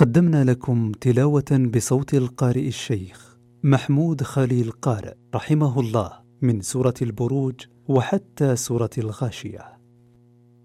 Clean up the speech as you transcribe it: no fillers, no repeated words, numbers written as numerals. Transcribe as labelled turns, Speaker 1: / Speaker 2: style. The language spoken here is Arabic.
Speaker 1: قدمنا لكم تلاوة بصوت القارئ الشيخ محمود خليل قارئ رحمه الله من سورة البروج وحتى سورة الغاشية.